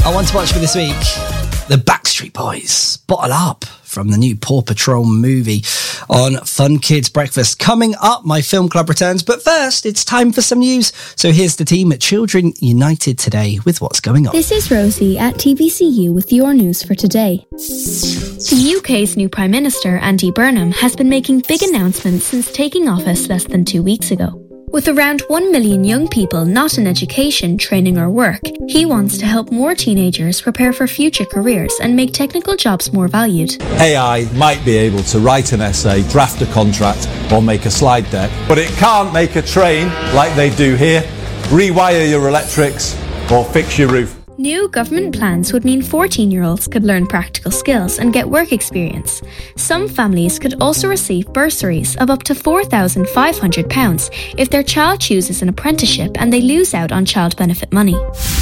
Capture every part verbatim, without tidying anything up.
I want to watch for this week the Backstreet Boys, Bottle Up, from the new Paw Patrol movie on Fun Kids Breakfast. Coming up, my film club returns, but first it's time for some news. So here's the team at Children United today with what's going on. This is Rosie at T V C U with your news for today. The U K's new Prime Minister, Andy Burnham, has been making big announcements since taking office less than two weeks ago. With around one million young people not in education, training or work, he wants to help more teenagers prepare for future careers and make technical jobs more valued. A I might be able to write an essay, draft a contract or make a slide deck, but it can't make a train like they do here, rewire your electrics or fix your roof. New government plans would mean fourteen-year-olds could learn practical skills and get work experience. Some families could also receive bursaries of up to four thousand five hundred pounds if their child chooses an apprenticeship and they lose out on child benefit money.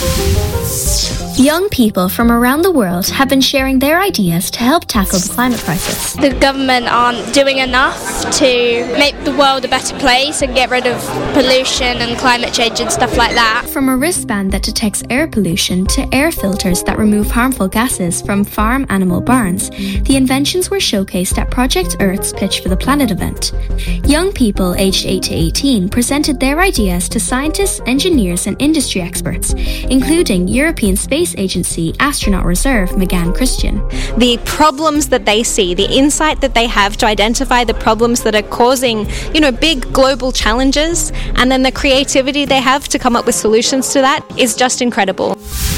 Young people from around the world have been sharing their ideas to help tackle the climate crisis. The government aren't doing enough to make the world a better place and get rid of pollution and climate change and stuff like that. From a wristband that detects air pollution to air filters that remove harmful gases from farm animal barns, the inventions were showcased at Project Earth's Pitch for the Planet event. Young people aged eight to eighteen presented their ideas to scientists, engineers and industry experts, including European Space Agency Astronaut Reserve McGann Christian. The problems that they see, the insight that they have to identify the problems that are causing, you know, big global challenges, and then the creativity they have to come up with solutions to that is just incredible.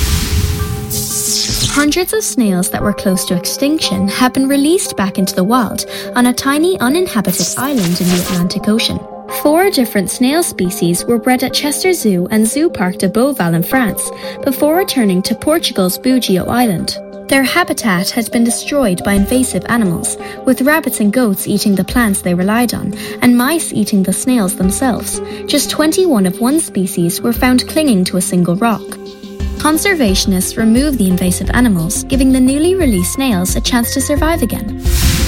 Hundreds of snails that were close to extinction have been released back into the wild on a tiny uninhabited island in the Atlantic Ocean. Four different snail species were bred at Chester Zoo and Zoo Parc de Beauval in France before returning to Portugal's Bugio Island. Their habitat had been destroyed by invasive animals, with rabbits and goats eating the plants they relied on, and mice eating the snails themselves. Just twenty-one of one species were found clinging to a single rock. Conservationists removed the invasive animals, giving the newly released snails a chance to survive again.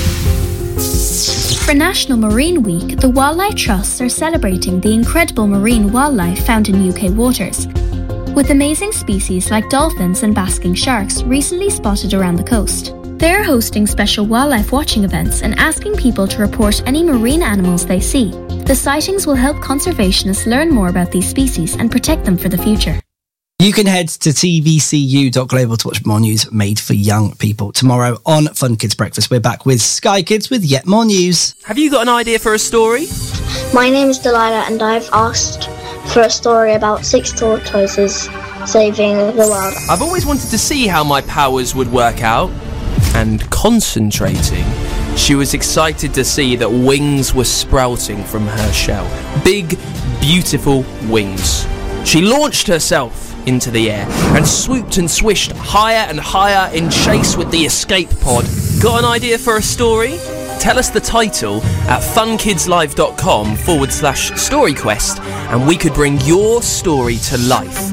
For National Marine Week, the Wildlife Trusts are celebrating the incredible marine wildlife found in U K waters, with amazing species like dolphins and basking sharks recently spotted around the coast. They're hosting special wildlife watching events and asking people to report any marine animals they see. The sightings will help conservationists learn more about these species and protect them for the future. You can head to t v c u dot global to watch more news made for young people. Tomorrow on Fun Kids Breakfast, we're back with Sky Kids with yet more news. Have you got an idea for a story? My name is Delilah and I've asked for a story about six tortoises saving the world. I've always wanted to see how my powers would work out. And concentrating, she was excited to see that wings were sprouting from her shell. Big, beautiful wings. She launched herself into the air and swooped and swished higher and higher in chase with the escape pod. Got an idea for a story? Tell us the title at funkidslive.com forward slash storyquest and we could bring your story to life.